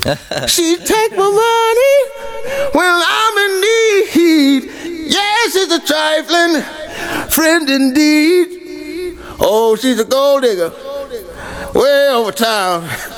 She take my money when I'm in need. Yes, she's a trifling friend indeed. Oh, she's a gold digger way over town.